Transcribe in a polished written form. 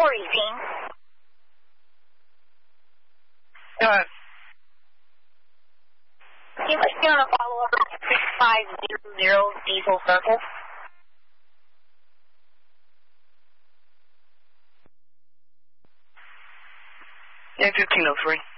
418. Go ahead. Can you put me on a follow-up at 6500 Diesel Circle? Yeah, 1503.